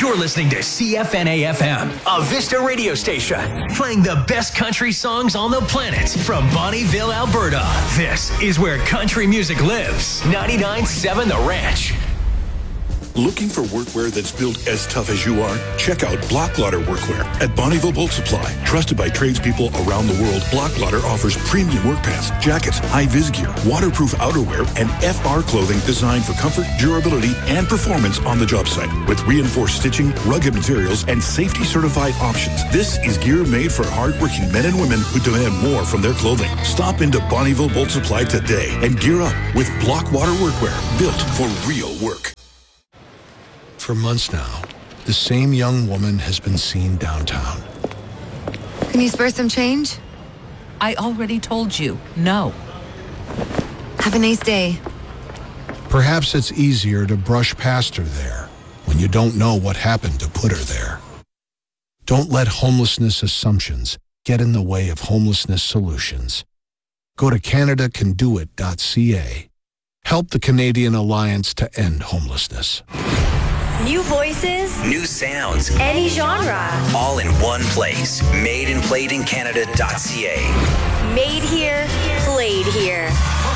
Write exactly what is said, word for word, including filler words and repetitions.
You're listening to C F N A F M, a Vista radio station, playing the best country songs on the planet from Bonnyville, Alberta. This is where country music lives. ninety-nine point seven The Ranch. Looking for workwear that's built as tough as you are? Check out Blocklotter Workwear at Bonnyville Boat Supply. Trusted by tradespeople around the world, Blocklotter offers premium work pants, jackets, high-vis gear, waterproof outerwear, and F R clothing designed for comfort, durability, and performance on the job site. With reinforced stitching, rugged materials, and safety-certified options, this is gear made for hard-working men and women who demand more from their clothing. Stop into Bonnyville Boat Supply today and gear up with Blockwater Workwear, built for real work. For months now, the same young woman has been seen downtown. Can you spare some change? I already told you, no. Have a nice day. Perhaps it's easier to brush past her there when you don't know what happened to put her there. Don't let homelessness assumptions get in the way of homelessness solutions. Go to Canada Can Do It dot C A. Help the Canadian Alliance to End Homelessness. New voices, new sounds, any genre, all in one place. Made and played in Canada dot C A. Made here, played here.